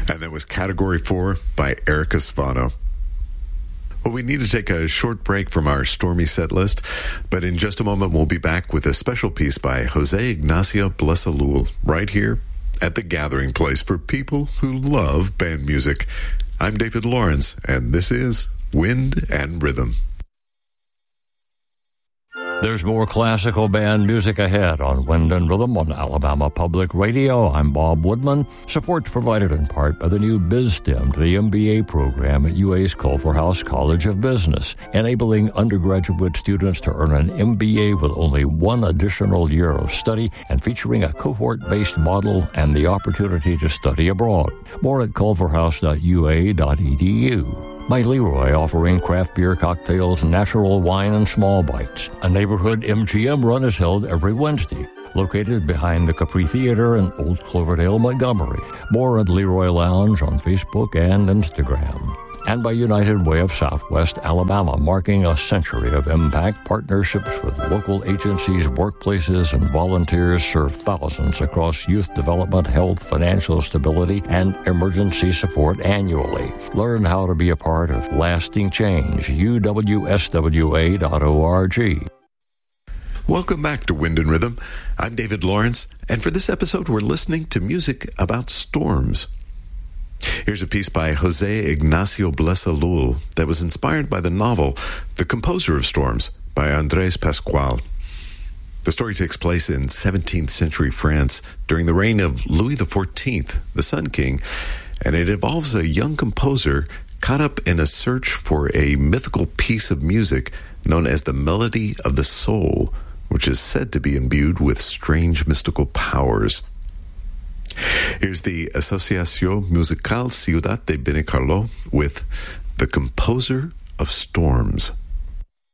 And that was Category 4 by Erica Svano. Well, we need to take a short break from our stormy set list, but in just a moment we'll be back with a special piece by Jose Ignacio Blesalul right here at the gathering place for people who love band music. I'm David Lawrence, and this is Wind and Rhythm. There's more classical band music ahead on Wind and Rhythm on Alabama Public Radio. I'm Bob Woodman. Support provided in part by the new BizStem to the MBA program at UA's Culverhouse College of Business, enabling undergraduate students to earn an MBA with only one additional year of study and featuring a cohort-based model and the opportunity to study abroad. More at culverhouse.ua.edu. By Leroy, offering craft beer, cocktails, natural wine, and small bites. A neighborhood MGM run is held every Wednesday, located behind the Capri Theater in Old Cloverdale, Montgomery. More at Leroy Lounge on Facebook and Instagram. And by United Way of Southwest Alabama, marking a century of impact. Partnerships with local agencies, workplaces, and volunteers serve thousands across youth development, health, financial stability, and emergency support annually. Learn how to be a part of lasting change. UWSWA.org. Welcome back to Wind and Rhythm. I'm David Lawrence, and for this episode we're listening to music about storms. Here's a piece by Jose Ignacio Blesalul that was inspired by the novel The Composer of Storms by Andrés Pascual. The story takes place in 17th century France during the reign of Louis XIV, the Sun King, and it involves a young composer caught up in a search for a mythical piece of music known as the Melody of the Soul, which is said to be imbued with strange mystical powers. Here's the Asociación Musical Ciudad de Benicarló with The Composer of Storms.